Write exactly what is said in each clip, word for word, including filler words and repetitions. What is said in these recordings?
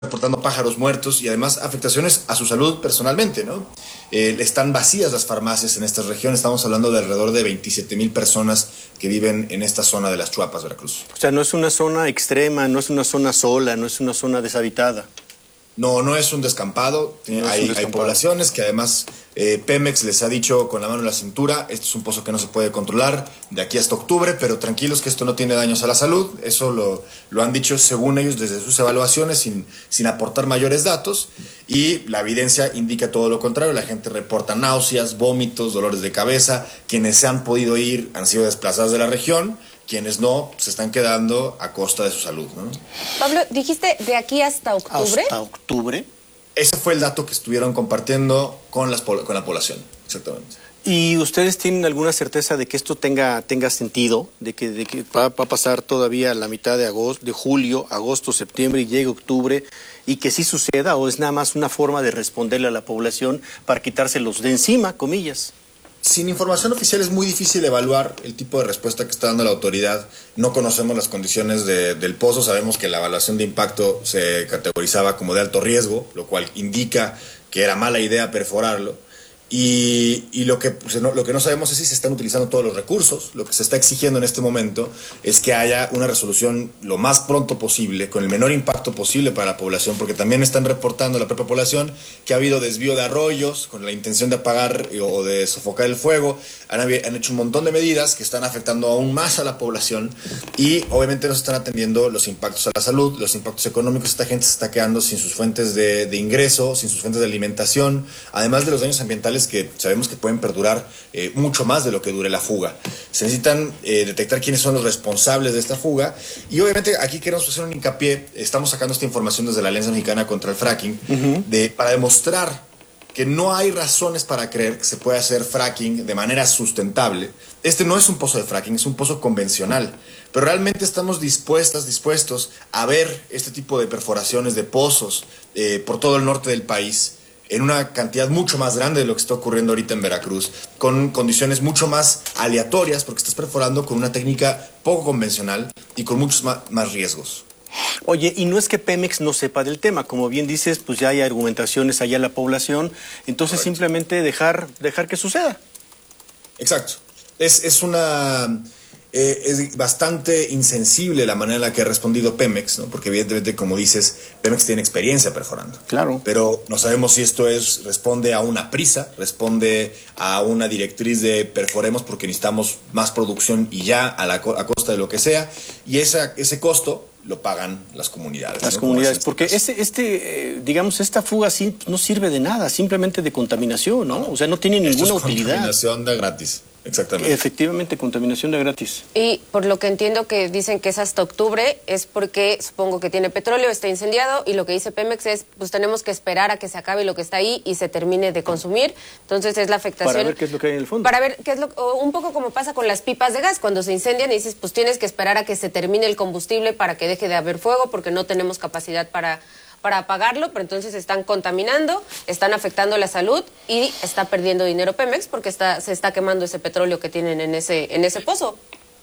reportando pájaros muertos y además afectaciones a su salud personalmente, ¿no? Eh, están vacías las farmacias en estas regiones, estamos hablando de alrededor de veintisiete mil personas que viven en esta zona de las Chuapas, Veracruz. O sea, no es una zona extrema, no es una zona sola, no es una zona deshabitada. No, no es un descampado, no hay, es un descampado. Hay poblaciones que además eh, Pemex les ha dicho con la mano en la cintura, este es un pozo que no se puede controlar de aquí hasta octubre, pero tranquilos que esto no tiene daños a la salud, eso lo, lo han dicho según ellos desde sus evaluaciones sin, sin aportar mayores datos, y la evidencia indica todo lo contrario, la gente reporta náuseas, vómitos, dolores de cabeza, quienes se han podido ir han sido desplazados de la región, quienes no se están quedando a costa de su salud, ¿no? Pablo, dijiste de aquí hasta octubre. ¿Hasta octubre? Ese fue el dato que estuvieron compartiendo con, las, con la población, exactamente. ¿Y ustedes tienen alguna certeza de que esto tenga, tenga sentido? ¿De que, de que va, va a pasar todavía la mitad de, agosto, de julio, agosto, septiembre y llegue octubre y que sí suceda? ¿O es nada más una forma de responderle a la población para quitárselos de encima, comillas? Sin información oficial es muy difícil evaluar el tipo de respuesta que está dando la autoridad. No conocemos las condiciones de, del pozo, sabemos que la evaluación de impacto se categorizaba como de alto riesgo, lo cual indica que era mala idea perforarlo. Y, y lo, que, pues, no, lo que no sabemos es si se están utilizando todos los recursos. Lo que se está exigiendo en este momento es que haya una resolución lo más pronto posible, con el menor impacto posible para la población, porque también están reportando la propia población que ha habido desvío de arroyos con la intención de apagar o de sofocar el fuego. Han, han hecho un montón de medidas que están afectando aún más a la población y obviamente no se están atendiendo los impactos a la salud, los impactos económicos. Esta gente se está quedando sin sus fuentes de, de ingreso, sin sus fuentes de alimentación, además de los daños ambientales que sabemos que pueden perdurar eh, mucho más de lo que dure la fuga. Se necesitan eh, detectar quiénes son los responsables de esta fuga y obviamente aquí queremos hacer un hincapié, estamos sacando esta información desde la Alianza Mexicana contra el Fracking, uh-huh. de, para demostrar que no hay razones para creer que se puede hacer fracking de manera sustentable. Este no es un pozo de fracking, es un pozo convencional, pero realmente estamos dispuestas, dispuestos a ver este tipo de perforaciones de pozos eh, por todo el norte del país, en una cantidad mucho más grande de lo que está ocurriendo ahorita en Veracruz, con condiciones mucho más aleatorias, porque estás perforando con una técnica poco convencional y con muchos más, más riesgos. Oye, y no es que Pemex no sepa del tema, como bien dices, pues ya hay argumentaciones allá en la población, entonces Correcto. Simplemente dejar, dejar que suceda. Exacto. Es, es una... Eh, es bastante insensible la manera en la que ha respondido Pemex, ¿no? Porque evidentemente, como dices, Pemex tiene experiencia perforando. Claro. Pero no sabemos si esto es responde a una prisa, responde a una directriz de perforemos porque necesitamos más producción y ya a, la, a costa de lo que sea, y esa, ese costo lo pagan las comunidades. Las ¿no? comunidades, porque este, este eh, digamos, esta fuga sí no sirve de nada, simplemente de contaminación, ¿no? O sea, no tiene ninguna Esto es utilidad. Contaminación de gratis. Exactamente. Efectivamente, contaminación de gratis. Y por lo que entiendo que dicen que es hasta octubre, es porque supongo que tiene petróleo, está incendiado, y lo que dice Pemex es, pues tenemos que esperar a que se acabe lo que está ahí y se termine de consumir. Entonces es la afectación. Para ver qué es lo que hay en el fondo. Para ver qué es lo, un poco como pasa con las pipas de gas, cuando se incendian y dices, pues tienes que esperar a que se termine el combustible para que deje de haber fuego, porque no tenemos capacidad para... para apagarlo, pero entonces están contaminando, están afectando la salud y está perdiendo dinero Pemex porque está, se está quemando ese petróleo que tienen en ese, en ese pozo.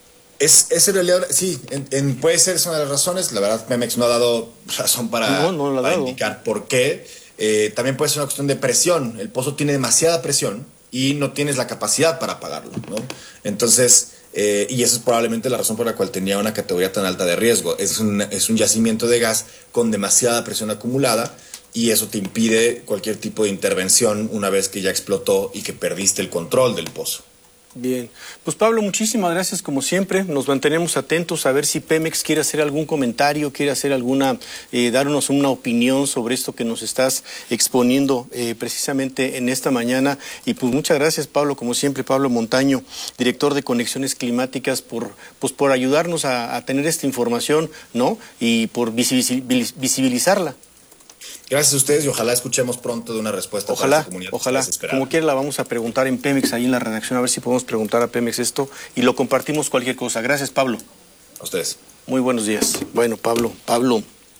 Es, es en realidad, sí, en, en, puede ser esa una de las razones. La verdad, Pemex no ha dado razón para, no, no lo ha para dado. indicar por qué. Eh, también puede ser una cuestión de presión. El pozo tiene demasiada presión y no tienes la capacidad para apagarlo, ¿no? Entonces... Eh, y esa es probablemente la razón por la cual tenía una categoría tan alta de riesgo. Es un, es un yacimiento de gas con demasiada presión acumulada y eso te impide cualquier tipo de intervención una vez que ya explotó y que perdiste el control del pozo. Bien, pues Pablo, muchísimas gracias como siempre, nos mantenemos atentos a ver si Pemex quiere hacer algún comentario, quiere hacer alguna, eh, darnos una opinión sobre esto que nos estás exponiendo eh, precisamente en esta mañana. Y pues muchas gracias, Pablo, como siempre, Pablo Montaño, director de Conexiones Climáticas, por, pues, por ayudarnos a, a tener esta información, ¿no? Y por visibilizarla. Gracias a ustedes y ojalá escuchemos pronto de una respuesta ojalá, para esta comunidad. Ojalá, como quiera la vamos a preguntar en Pemex, ahí en la redacción, a ver si podemos preguntar a Pemex esto y lo compartimos cualquier cosa. Gracias, Pablo. A ustedes. Muy buenos días. Bueno, Pablo, Pablo,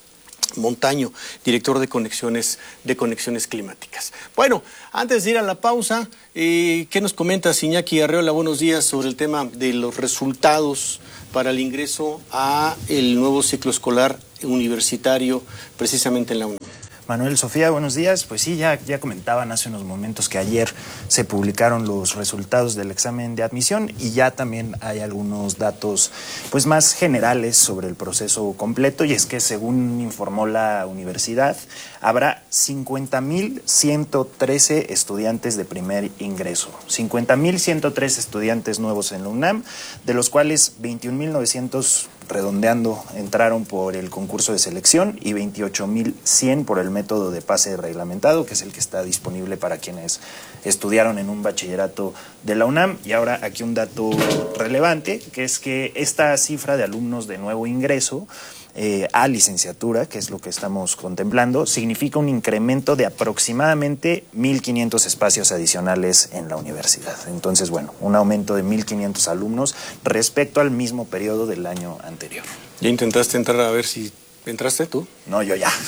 Montaño, director de Conexiones, de Conexiones Climáticas. Bueno, antes de ir a la pausa, eh, ¿qué nos comentas, Iñaki Arreola? Buenos días, sobre el tema de los resultados para el ingreso a el nuevo ciclo escolar universitario, precisamente en la UNAM. Manuel, Sofía, buenos días. Pues sí, ya, ya comentaban hace unos momentos que ayer se publicaron los resultados del examen de admisión y ya también hay algunos datos pues más generales sobre el proceso completo, y es que según informó la universidad habrá cincuenta mil ciento trece estudiantes de primer ingreso, cincuenta mil ciento trece estudiantes nuevos en la UNAM, de los cuales veintiún mil novecientos redondeando entraron por el concurso de selección y veintiocho mil cien por el método de pase reglamentado, que es el que está disponible para quienes estudiaron en un bachillerato de la UNAM. Y ahora aquí un dato relevante, que es que esta cifra de alumnos de nuevo ingreso eh, a licenciatura, que es lo que estamos contemplando, significa un incremento de aproximadamente mil quinientos espacios adicionales en la universidad. Entonces, bueno, un aumento de mil quinientos alumnos respecto al mismo periodo del año anterior. ¿Ya intentaste entrar a ver si entraste tú? No, yo ya.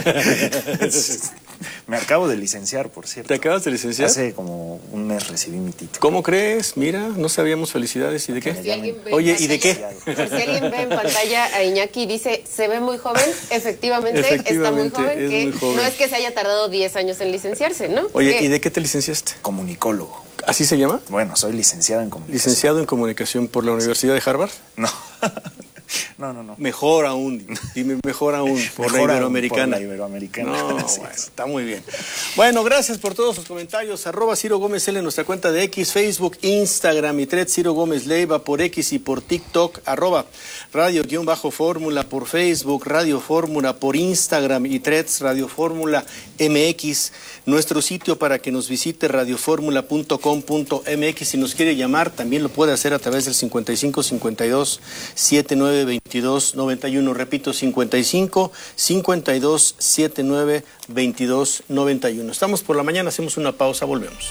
Me acabo de licenciar, por cierto. ¿Te acabas de licenciar? Hace como un mes recibí mi título. ¿Cómo crees? Mira, no sabíamos. Felicidades. ¿Y de qué? Si Oye, ¿y de qué? Por si alguien ve en pantalla a Iñaki y dice, se ve muy joven, efectivamente, Efectivamente, está muy joven, es que muy joven. No es que se haya tardado diez años en licenciarse, ¿no? Oye, ¿Qué? ¿y de qué te licenciaste? Comunicólogo. ¿Así se llama? Bueno, soy licenciado en comunicación. Licenciado en comunicación por la Universidad de Harvard. No. No, no, no. Mejor aún, dime mejor aún, por Mejor la aún Iberoamericana. por la Iberoamericana. No, Sí. bueno, está muy bien. Bueno, gracias por todos sus comentarios. Arroba Ciro Gómez L en nuestra cuenta de X, Facebook, Instagram y Thread Ciro Gómez Leiva por X y por TikTok. Arroba Radio-Fórmula por Facebook, Radio Fórmula por Instagram y Threads Radio Fórmula M X. Nuestro sitio para que nos visite radioformula punto com punto m x. Si nos quiere llamar, también lo puede hacer a través del cincuenta y cinco cincuenta y dos setenta y nueve veintidós noventa y uno. Repito, cincuenta y cinco cincuenta y dos setenta y nueve veintidós noventa y uno. Estamos por la mañana, hacemos una pausa, volvemos.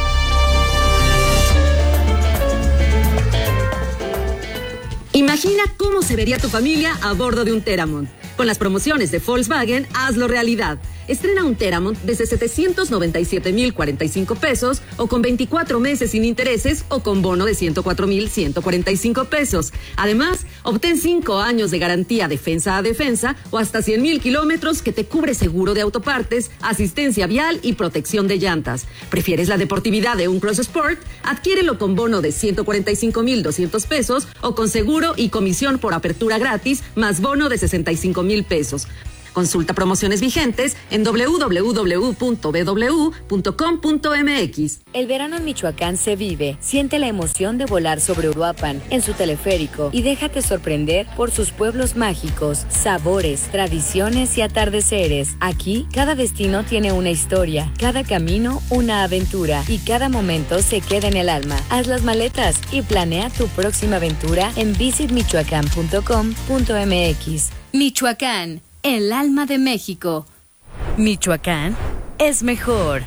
Imagina cómo se vería tu familia a bordo de un Teramont. Con las promociones de Volkswagen, hazlo realidad. Estrena un Teramont desde setecientos noventa y siete mil cuarenta y cinco pesos o con veinticuatro meses sin intereses o con bono de ciento cuatro mil ciento cuarenta y cinco pesos. Además, obtén cinco años de garantía defensa a defensa o hasta cien mil kilómetros que te cubre seguro de autopartes, asistencia vial y protección de llantas. ¿Prefieres la deportividad de un Cross Sport? Adquiérelo con bono de ciento cuarenta y cinco mil doscientos pesos o con seguro y comisión por apertura gratis más bono de sesenta y cinco mil pesos. Consulta promociones vigentes en doble u doble u doble u punto b w punto com punto m x. El verano en Michoacán se vive. Siente la emoción de volar sobre Uruapan en su teleférico y déjate sorprender por sus pueblos mágicos, sabores, tradiciones y atardeceres. Aquí, cada destino tiene una historia, cada camino una aventura y cada momento se queda en el alma. Haz las maletas y planea tu próxima aventura en visit michoacán punto com punto m x. Michoacán, el alma de México. Michoacán es mejor.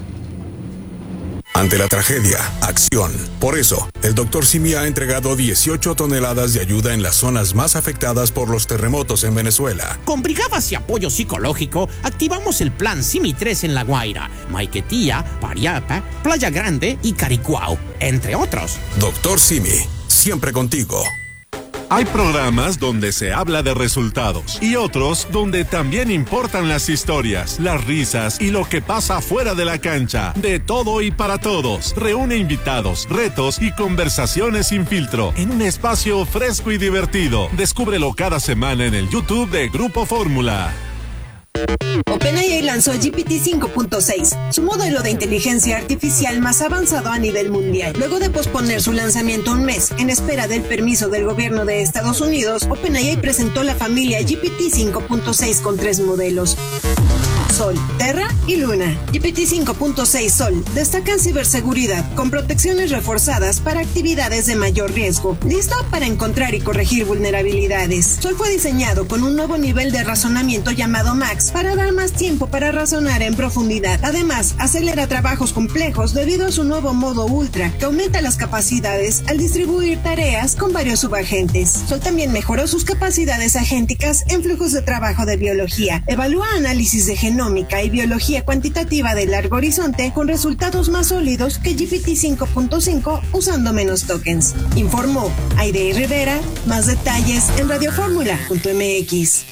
Ante la tragedia, acción. Por eso, el doctor Simi ha entregado dieciocho toneladas de ayuda en las zonas más afectadas por los terremotos en Venezuela. Con brigadas y apoyo psicológico, activamos el plan Simi tres en La Guaira, Maiquetía, Pariapa, Playa Grande y Caricuao, entre otros. Doctor Simi, siempre contigo. Hay programas donde se habla de resultados y otros donde también importan las historias, las risas y lo que pasa fuera de la cancha. De todo y para todos. Reúne invitados, retos y conversaciones sin filtro en un espacio fresco y divertido. Descúbrelo cada semana en el YouTube de Grupo Fórmula. OpenAI lanzó G P T cinco punto seis, su modelo de inteligencia artificial más avanzado a nivel mundial. Luego de posponer su lanzamiento un mes en espera del permiso del gobierno de Estados Unidos, OpenAI presentó la familia G P T cinco punto seis con tres modelos. Sol, Terra y Luna. G P T cinco punto seis Sol destaca en ciberseguridad con protecciones reforzadas para actividades de mayor riesgo, listo para encontrar y corregir vulnerabilidades. Sol fue diseñado con un nuevo nivel de razonamiento llamado Max para dar más tiempo para razonar en profundidad. Además, acelera trabajos complejos debido a su nuevo modo Ultra, que aumenta las capacidades al distribuir tareas con varios subagentes. Sol también mejoró sus capacidades agénticas en flujos de trabajo de biología. Evalúa análisis de genómica y biología cuantitativa de largo horizonte con resultados más sólidos que G P T cinco punto cinco usando menos tokens. Informó Aide Rivera. Más detalles en radioformula punto m x.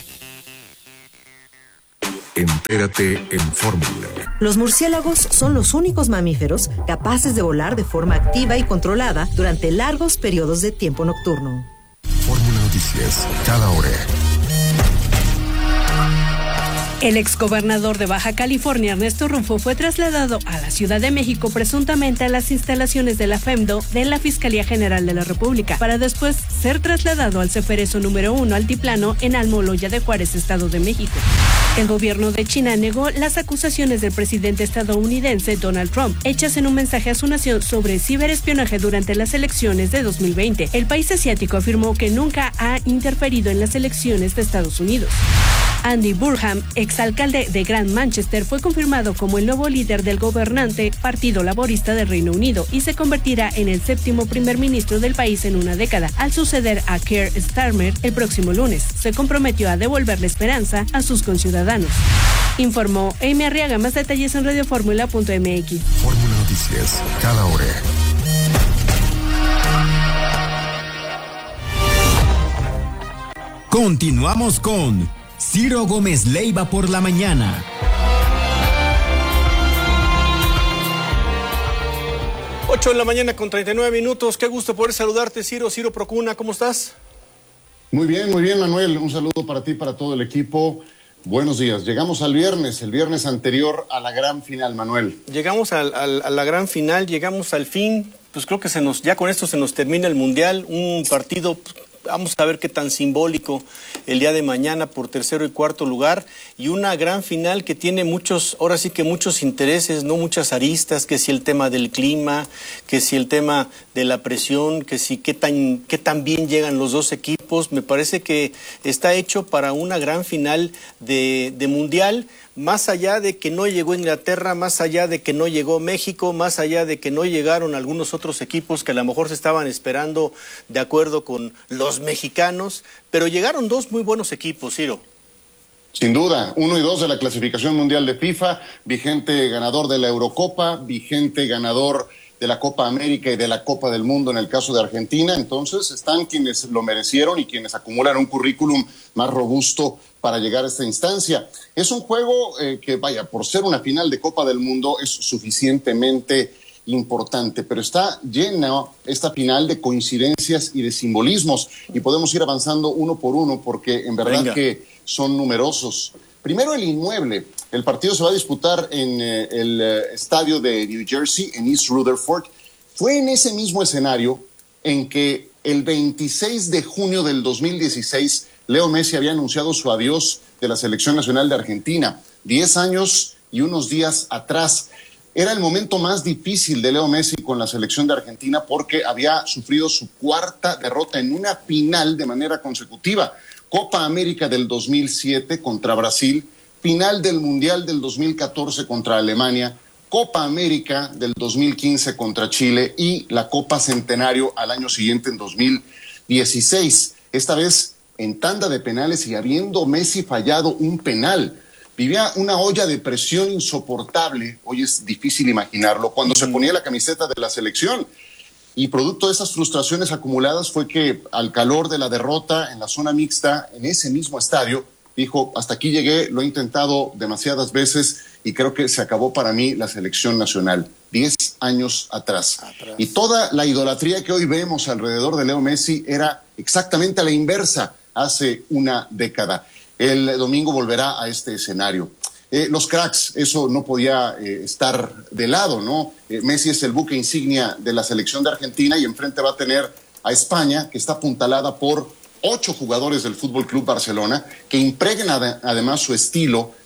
Entérate en Fórmula. Los murciélagos son los únicos mamíferos capaces de volar de forma activa y controlada durante largos periodos de tiempo nocturno. Fórmula Noticias, cada hora. El exgobernador de Baja California, Ernesto Rufo, fue trasladado a la Ciudad de México presuntamente a las instalaciones de la FEMDO de la Fiscalía General de la República, para después ser trasladado al Ceferezo número uno Altiplano en Almoloya de Juárez, Estado de México. El gobierno de China negó las acusaciones del presidente estadounidense Donald Trump, hechas en un mensaje a su nación sobre ciberespionaje durante las elecciones de dos mil veinte. El país asiático afirmó que nunca ha interferido en las elecciones de Estados Unidos. Andy Burnham, exalcalde de Grand Manchester, fue confirmado como el nuevo líder del gobernante Partido Laborista del Reino Unido y se convertirá en el séptimo primer ministro del país en una década, al suceder a Keir Starmer el próximo lunes. Se comprometió a devolver la esperanza a sus conciudadanos. Informó Amy Arriaga. Más detalles en radioformula punto m x. Fórmula Noticias, cada hora. Continuamos con Ciro Gómez Leiva por la mañana. ocho de la mañana con treinta y nueve minutos. Qué gusto poder saludarte, Ciro. Ciro Procuna, ¿cómo estás? Muy bien, muy bien, Manuel. Un saludo para ti, para todo el equipo. Buenos días. Llegamos al viernes, el viernes anterior a la gran final, Manuel. Llegamos al, al, a la gran final, llegamos al fin. Pues creo que se nos, ya con esto se nos termina el Mundial. Un partido... Vamos a ver qué tan simbólico el día de mañana por tercero y cuarto lugar, y una gran final que tiene muchos, ahora sí que muchos intereses, no muchas aristas, que si el tema del clima, que si el tema de la presión, que si qué tan, qué tan bien llegan los dos equipos. Me parece que está hecho para una gran final de, de Mundial, más allá de que no llegó Inglaterra, más allá de que no llegó México, más allá de que no llegaron algunos otros equipos que a lo mejor se estaban esperando de acuerdo con los mexicanos, pero llegaron dos muy buenos equipos, Ciro. Sin duda, uno y dos de la clasificación mundial de FIFA, vigente ganador de la Eurocopa, vigente ganador de la Copa América y de la Copa del Mundo en el caso de Argentina. Entonces están quienes lo merecieron y quienes acumulan un currículum más robusto para llegar a esta instancia. Es un juego eh, que, vaya, por ser una final de Copa del Mundo es suficientemente importante, pero está llena esta final de coincidencias y de simbolismos, y podemos ir avanzando uno por uno porque en verdad Venga. que son numerosos. Primero, el inmueble. El partido se va a disputar en eh, el eh, estadio de New Jersey, en East Rutherford. Fue en ese mismo escenario en que el veintiséis de junio del dos mil dieciséis Leo Messi había anunciado su adiós de la Selección Nacional de Argentina. Diez años y unos días atrás. Era el momento más difícil de Leo Messi con la selección de Argentina porque había sufrido su cuarta derrota en una final de manera consecutiva. Copa América del dos mil siete contra Brasil, final del Mundial del dos mil catorce contra Alemania, Copa América del dos mil quince contra Chile y la Copa Centenario al año siguiente en dos mil dieciséis. Esta vez en tanda de penales y habiendo Messi fallado un penal. Vivía una olla de presión insoportable, hoy es difícil imaginarlo, cuando se ponía la camiseta de la selección. Y producto de esas frustraciones acumuladas fue que al calor de la derrota en la zona mixta, en ese mismo estadio, dijo, hasta aquí llegué, lo he intentado demasiadas veces y creo que se acabó para mí la selección nacional, diez años atrás. atrás. Y toda la idolatría que hoy vemos alrededor de Leo Messi era exactamente a la inversa hace una década. El domingo volverá a este escenario. Eh, los cracks, eso no podía eh, estar de lado, ¿no? Eh, Messi es el buque insignia de la selección de Argentina y enfrente va a tener a España, que está apuntalada por ocho jugadores del Fútbol Club Barcelona, que impregna ad- además su estilo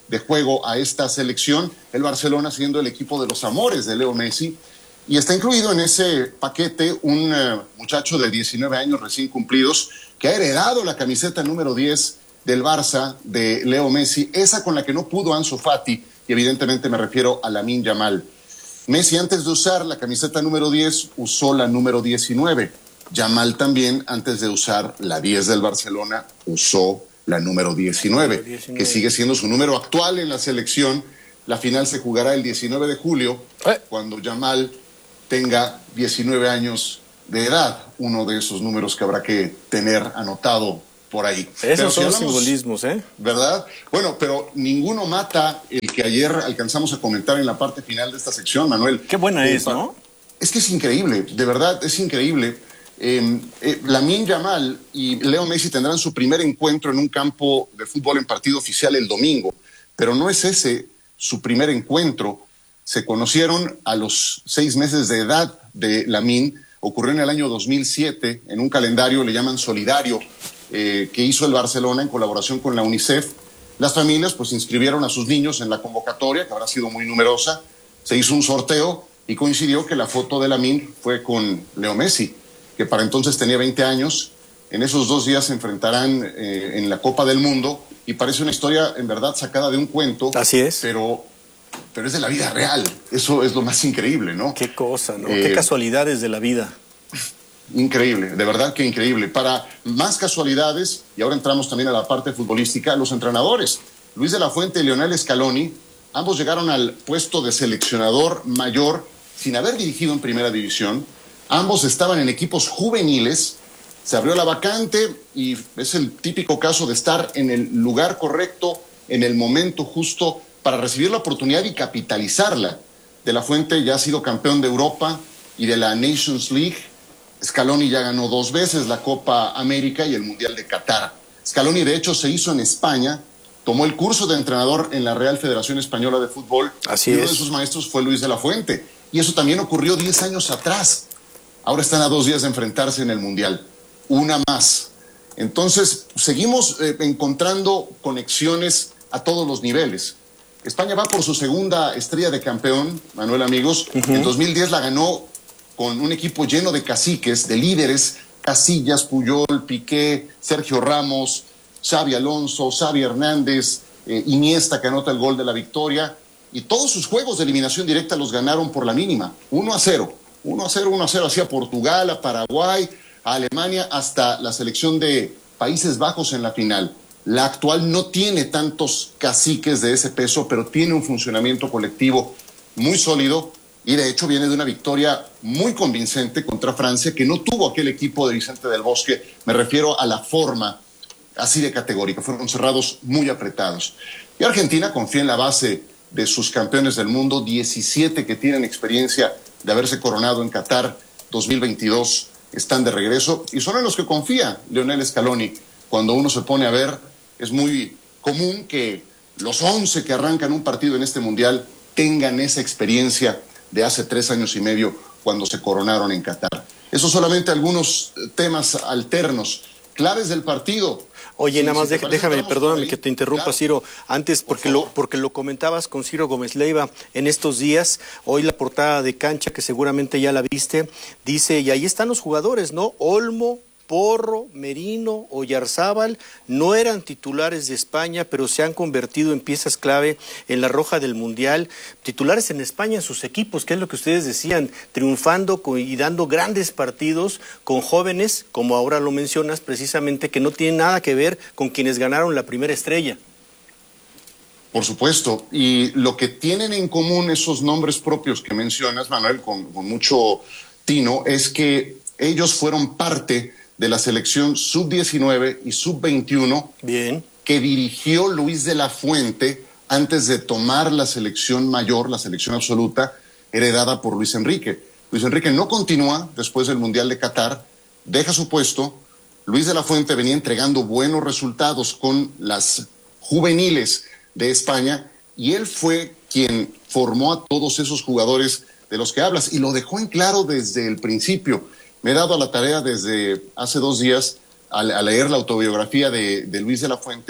de juego a esta selección, el Barcelona siendo el equipo de los amores de Leo Messi, y está incluido en ese paquete un uh, muchacho de diecinueve años recién cumplidos que ha heredado la camiseta número diez del Barça de Leo Messi, esa con la que no pudo Ansu Fati, y evidentemente me refiero a Lamine Yamal. Messi, antes de usar la camiseta número diez, usó la número diecinueve. Yamal también, antes de usar la diez del Barcelona, usó la número diecinueve, diecinueve, que sigue siendo su número actual en la selección. La final se jugará el diecinueve de julio, ¿Eh? cuando Yamal tenga diecinueve años de edad, uno de esos números que habrá que tener anotado por ahí. Esos son si hablamos, simbolismos, ¿eh? ¿Verdad? Bueno, pero ninguno mata el que ayer alcanzamos a comentar en la parte final de esta sección, Manuel. Qué buena eh, es, ¿no? Es que es increíble, de verdad, es increíble. Eh, eh, Lamine Yamal y Leo Messi tendrán su primer encuentro en un campo de fútbol en partido oficial el domingo, pero no es ese su primer encuentro. Se conocieron a los seis meses de edad de Lamine, ocurrió en el año dos mil siete, en un calendario, le llaman solidario, eh, que hizo el Barcelona en colaboración con la UNICEF. Las familias pues inscribieron a sus niños en la convocatoria, que habrá sido muy numerosa, se hizo un sorteo y coincidió que la foto de Lamine fue con Leo Messi, que para entonces tenía veinte años. En esos dos días se enfrentarán eh, en la Copa del Mundo y parece una historia en verdad sacada de un cuento. Así es. Pero... pero es de la vida real, eso es lo más increíble, ¿no? Qué cosa, ¿no? Eh, Qué casualidades de la vida. Increíble, de verdad que increíble. Para más casualidades, y ahora entramos también a la parte futbolística, los entrenadores, Luis de la Fuente y Lionel Scaloni, ambos llegaron al puesto de seleccionador mayor sin haber dirigido en primera división, ambos estaban en equipos juveniles, se abrió la vacante y es el típico caso de estar en el lugar correcto, en el momento justo, para recibir la oportunidad y capitalizarla. De la Fuente ya ha sido campeón de Europa y de la Nations League. Scaloni ya ganó dos veces la Copa América y el Mundial de Qatar. Scaloni, de hecho, se hizo en España, tomó el curso de entrenador en la Real Federación Española de Fútbol. Así y es. Uno de sus maestros fue Luis de la Fuente. Y eso también ocurrió diez años atrás. Ahora están a dos días de enfrentarse en el Mundial. Una más. Entonces, seguimos eh, encontrando conexiones a todos los niveles. España va por su segunda estrella de campeón, Manuel, amigos. Uh-huh. En dos mil diez la ganó con un equipo lleno de caciques, de líderes, Casillas, Puyol, Piqué, Sergio Ramos, Xavi Alonso, Xavi Hernández, eh, Iniesta, que anota el gol de la victoria. Y todos sus juegos de eliminación directa los ganaron por la mínima, uno a cero. uno a cero, uno a cero, hacia Portugal, a Paraguay, a Alemania, hasta la selección de Países Bajos en la final. La actual no tiene tantos caciques de ese peso, pero tiene un funcionamiento colectivo muy sólido y de hecho viene de una victoria muy convincente contra Francia, que no tuvo aquel equipo de Vicente del Bosque. Me refiero a la forma así de categórica, fueron cerrados muy apretados. Y Argentina confía en la base de sus campeones del mundo, diecisiete que tienen experiencia de haberse coronado en Qatar dos mil veintidós, están de regreso y son en los que confía Lionel Scaloni. Cuando uno se pone a ver, es muy común que los once que arrancan un partido en este mundial tengan esa experiencia de hace tres años y medio cuando se coronaron en Qatar. Esos solamente algunos temas alternos, claves del partido. Oye, sí, nada más, si deja, déjame, perdóname que te interrumpa, claro. Ciro, antes, porque lo, porque lo comentabas con Ciro Gómez Leiva en estos días, hoy la portada de Cancha, que seguramente ya la viste, dice, y ahí están los jugadores, ¿no? Olmo, Porro, Merino, Oyarzábal no eran titulares de España, pero se han convertido en piezas clave en la roja del Mundial. Titulares en España en sus equipos, que es lo que ustedes decían, triunfando y dando grandes partidos con jóvenes, como ahora lo mencionas, precisamente, que no tienen nada que ver con quienes ganaron la primera estrella. Por supuesto, y lo que tienen en común esos nombres propios que mencionas, Manuel, con, con mucho tino, es que ellos fueron parte de la selección sub diecinueve y sub veintiuno Bien. que dirigió Luis de la Fuente antes de tomar la selección mayor, la selección absoluta, heredada por Luis Enrique. Luis Enrique no continúa después del Mundial de Qatar, deja su puesto. Luis de la Fuente venía entregando buenos resultados con las juveniles de España y él fue quien formó a todos esos jugadores de los que hablas y lo dejó en claro desde el principio. Me he dado a la tarea desde hace dos días a, a leer la autobiografía de, de Luis de la Fuente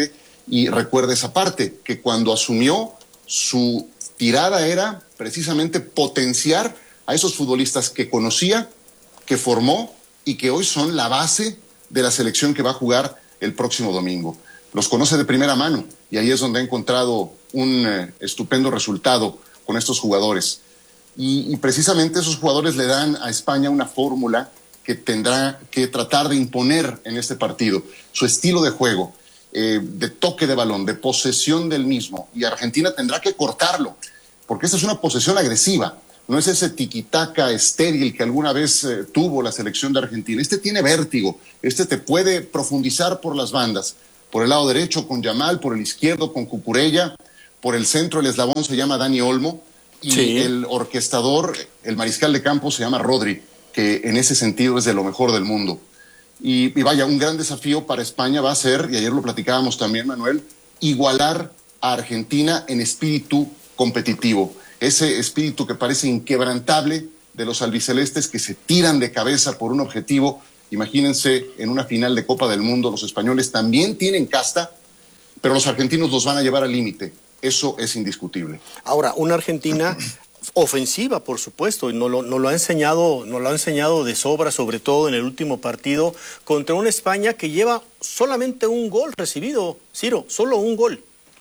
y recuerda esa parte, que cuando asumió, su tirada era precisamente potenciar a esos futbolistas que conocía, que formó y que hoy son la base de la selección que va a jugar el próximo domingo. Los conoce de primera mano y ahí es donde ha encontrado un eh, estupendo resultado con estos jugadores. Y, y precisamente esos jugadores le dan a España una fórmula que tendrá que tratar de imponer en este partido. Su estilo de juego, eh, de toque de balón, de posesión del mismo. Y Argentina tendrá que cortarlo, porque esta es una posesión agresiva. No es ese tiquitaca estéril que alguna vez eh, tuvo la selección de Argentina. Este tiene vértigo, este te puede profundizar por las bandas. Por el lado derecho con Yamal, por el izquierdo con Cucurella, por el centro el eslabón se llama Dani Olmo, y sí. el orquestador, el mariscal de campo se llama Rodri, que en ese sentido es de lo mejor del mundo. Y, y vaya, un gran desafío para España va a ser, y ayer lo platicábamos también, Manuel, igualar a Argentina en espíritu competitivo. Ese espíritu que parece inquebrantable de los albicelestes que se tiran de cabeza por un objetivo. Imagínense, en una final de Copa del Mundo, los españoles también tienen casta, pero los argentinos los van a llevar al límite. Eso es indiscutible. Ahora, una Argentina ofensiva, por supuesto, y nos lo, nos lo ha enseñado, nos lo ha enseñado de sobra, sobre todo en el último partido, contra una España que lleva solamente un gol recibido, Ciro, solo un gol.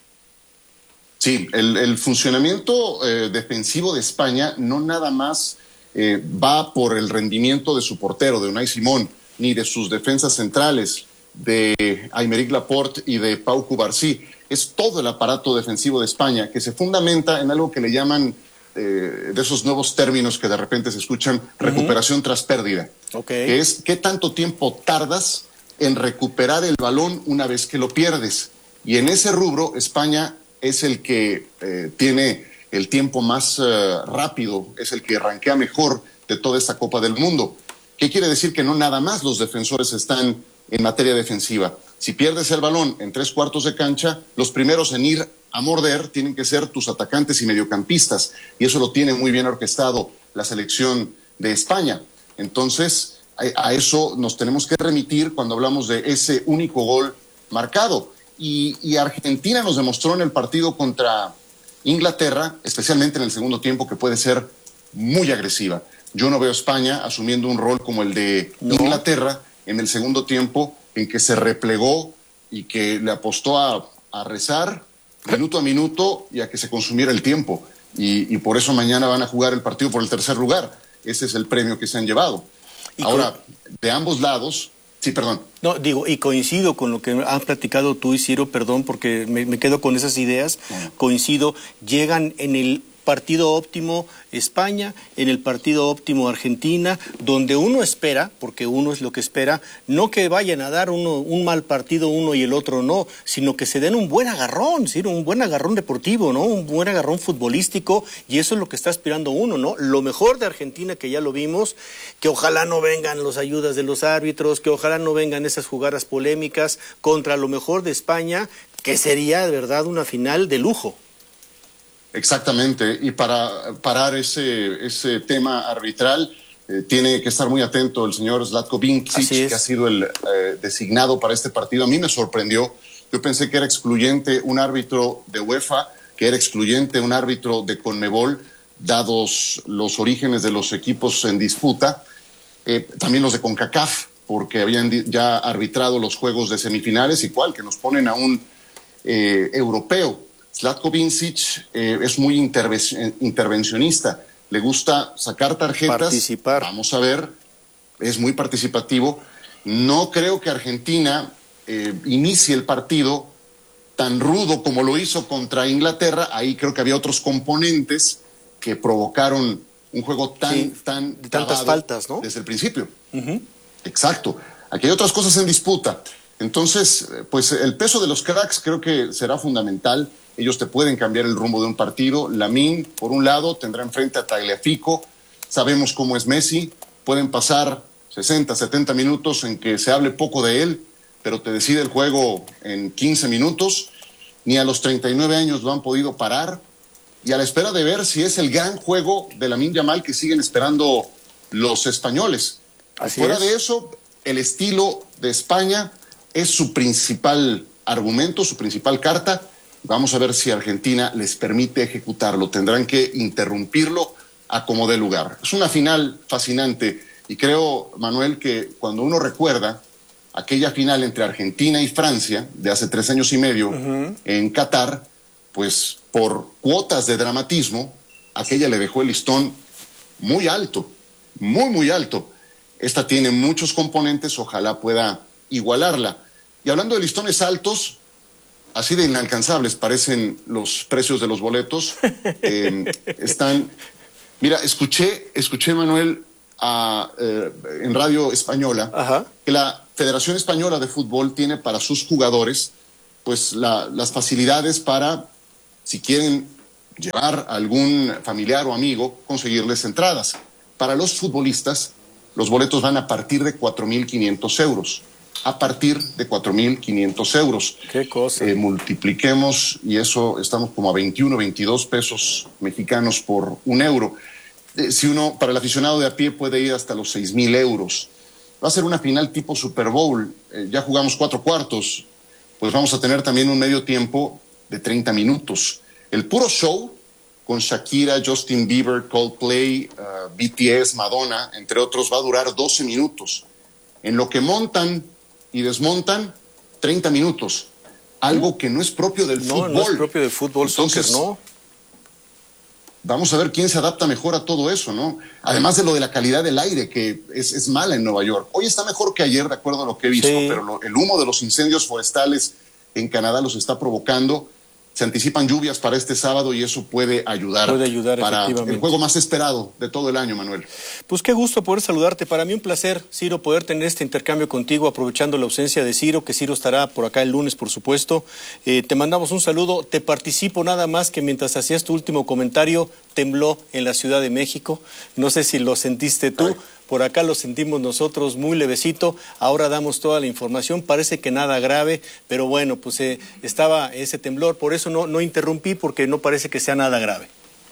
Sí, el, el funcionamiento eh, defensivo de España no nada más eh, va por el rendimiento de su portero, de Unai Simón, ni de sus defensas centrales, de Aymeric Laporte y de Pau Cubarsí. Es todo el aparato defensivo de España que se fundamenta en algo que le llaman, eh, de esos nuevos términos que de repente se escuchan, recuperación uh-huh. tras pérdida. Okay. Que es qué tanto tiempo tardas en recuperar el balón una vez que lo pierdes. Y en ese rubro, España es el que eh, tiene el tiempo más eh, rápido, es el que rankea mejor de toda esta Copa del Mundo. ¿Qué quiere decir? Que no nada más los defensores están en materia defensiva. Si pierdes el balón en tres cuartos de cancha, los primeros en ir a morder tienen que ser tus atacantes y mediocampistas, y eso lo tiene muy bien orquestado la selección de España. Entonces, a, a eso nos tenemos que remitir cuando hablamos de ese único gol marcado. Y, y Argentina nos demostró en el partido contra Inglaterra, especialmente en el segundo tiempo, que puede ser muy agresiva. Yo no veo a España asumiendo un rol como el de no. Inglaterra en el segundo tiempo, en que se replegó y que le apostó a, a rezar minuto a minuto y a que se consumiera el tiempo. Y, y por eso mañana van a jugar el partido por el tercer lugar. Ese es el premio que se han llevado. Ahora, con... de ambos lados... Sí, perdón. No, digo, y coincido con lo que han platicado tú y Ciro, perdón, porque me, me quedo con esas ideas. Uh-huh. Coincido, llegan en el partido óptimo España, en el partido óptimo Argentina, donde uno espera, porque uno es lo que espera, no que vayan a dar uno un mal partido uno y el otro no, sino que se den un buen agarrón, ¿sí? Un buen agarrón deportivo, ¿no? Un buen agarrón futbolístico, y eso es lo que está aspirando uno, ¿no? Lo mejor de Argentina, que ya lo vimos, que ojalá no vengan las ayudas de los árbitros, que ojalá no vengan esas jugadas polémicas, contra lo mejor de España, que sería de verdad una final de lujo. Exactamente, y para parar ese, ese tema arbitral, eh, tiene que estar muy atento el señor Zlatko Vincic, que ha sido el eh, designado para este partido. A mí me sorprendió, yo pensé que era excluyente un árbitro de UEFA, que era excluyente un árbitro de CONMEBOL, dados los orígenes de los equipos en disputa, eh, también los de CONCACAF, porque habían ya arbitrado los juegos de semifinales, igual que nos ponen a un eh, europeo. Zlatko Vincic eh, es muy interve- intervencionista, le gusta sacar tarjetas, participar. Vamos a ver, es muy participativo. No creo que Argentina eh, inicie el partido tan rudo como lo hizo contra Inglaterra. Ahí creo que había otros componentes que provocaron un juego tan, sí, tan tantas faltas, ¿no? Desde el principio. Uh-huh. Exacto. Aquí hay otras cosas en disputa. Entonces, pues el peso de los cracks creo que será fundamental. Ellos te pueden cambiar el rumbo de un partido. Lamine, por un lado, tendrá enfrente a Tagliafico. Sabemos cómo es Messi. Pueden pasar sesenta, setenta minutos en que se hable poco de él, pero te decide el juego en quince minutos. Ni a los treinta y nueve años lo han podido parar. Y a la espera de ver si es el gran juego de Lamine Yamal que siguen esperando los españoles. Así Fuera es. de eso, el estilo de España es su principal argumento, su principal carta. Vamos a ver si Argentina les permite ejecutarlo. Tendrán que interrumpirlo a como dé lugar. Es una final fascinante y creo, Manuel, que cuando uno recuerda aquella final entre Argentina y Francia de hace tres años y medio uh-huh. en Qatar, pues por cuotas de dramatismo, aquella le dejó el listón muy alto, muy, muy alto. Esta tiene muchos componentes, ojalá pueda igualarla. Y hablando de listones altos, así de inalcanzables parecen los precios de los boletos. Eh, están... Mira, escuché, escuché Manuel, a, eh, en Radio Española, Ajá. que la Federación Española de Fútbol tiene para sus jugadores pues la, las facilidades para, si quieren llevar a algún familiar o amigo, conseguirles entradas. Para los futbolistas, los boletos van a partir de cuatro mil quinientos euros. A partir de cuatro mil quinientos euros. Qué cosa. Eh, multipliquemos, y eso estamos como a veintiuno, veintidós pesos mexicanos por un euro. Eh, si uno, para el aficionado de a pie, puede ir hasta los seis mil euros. Va a ser una final tipo Super Bowl. Eh, ya jugamos cuatro cuartos. Pues vamos a tener también un medio tiempo de treinta minutos. El puro show, con Shakira, Justin Bieber, Coldplay, uh, B T S, Madonna, entre otros, va a durar doce minutos. En lo que montan y desmontan, treinta minutos. Algo que no es propio del no, fútbol. No, es propio del fútbol, Entonces, soccer, ¿no? Vamos a ver quién se adapta mejor a todo eso, ¿no? Además de lo de la calidad del aire, que es, es mala en Nueva York. Hoy está mejor que ayer, de acuerdo a lo que he visto, sí. pero lo, el humo de los incendios forestales en Canadá los está provocando. Se anticipan lluvias para este sábado y eso puede ayudar, puede ayudar para el juego más esperado de todo el año, Manuel. Pues qué gusto poder saludarte. Para mí un placer, Ciro, poder tener este intercambio contigo, aprovechando la ausencia de Ciro, que Ciro estará por acá el lunes, por supuesto. Eh, te mandamos un saludo. Te participo nada más que mientras hacías tu último comentario, tembló en la Ciudad de México. No sé si lo sentiste tú. Ay. Por acá lo sentimos nosotros muy levecito, ahora damos toda la información, parece que nada grave, pero bueno, pues eh, estaba ese temblor, por eso no, no interrumpí, porque no parece que sea nada grave.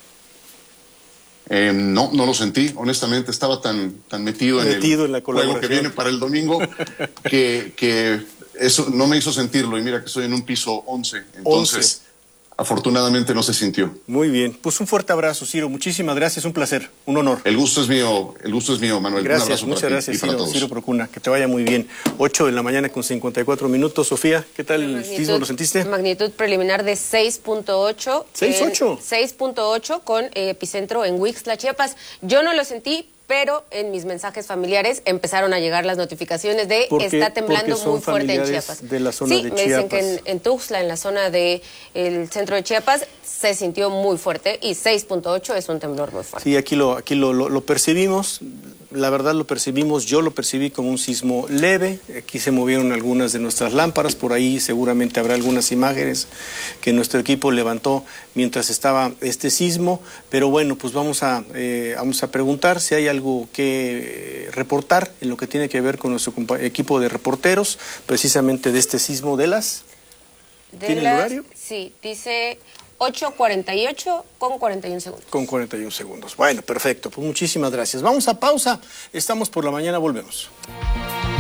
Eh, no, no lo sentí, honestamente, estaba tan, tan metido, metido en el en la juego que viene para el domingo, que, que eso no me hizo sentirlo, y mira que estoy en un piso once, entonces... once. Afortunadamente no se sintió. Muy bien, pues un fuerte abrazo, Ciro, muchísimas gracias, un placer, un honor. El gusto es mío, el gusto es mío, Manuel. Gracias, un abrazo muchas para gracias, ti y para Ciro, todos. Ciro Procuna, que te vaya muy bien. ocho de la mañana con cincuenta y cuatro minutos. Sofía, ¿qué tal el sismo? ¿Lo sentiste? Magnitud preliminar de seis punto ocho. ¿seis punto ocho? seis punto ocho con eh, epicentro en Huixtla, Chiapas. Yo no lo sentí, pero en mis mensajes familiares empezaron a llegar las notificaciones de está temblando muy fuerte en Chiapas. De la zona sí, de me dicen que en, en Tuxtla, en la zona del de centro de Chiapas, se sintió muy fuerte y seis punto ocho es un temblor muy fuerte. Sí, aquí lo, aquí lo, lo, lo percibimos. La verdad lo percibimos, yo lo percibí como un sismo leve. Aquí se movieron algunas de nuestras lámparas, por ahí seguramente habrá algunas imágenes que nuestro equipo levantó mientras estaba este sismo, pero bueno, pues vamos a, eh, vamos a preguntar si hay algo que reportar en lo que tiene que ver con nuestro equipo de reporteros, precisamente de este sismo de las... De ¿Tiene las, el horario? Sí, dice... ocho cuarenta y ocho con cuarenta y un segundos. Con cuarenta y un segundos. Bueno, perfecto. Pues muchísimas gracias. Vamos a pausa. Estamos por la mañana, volvemos.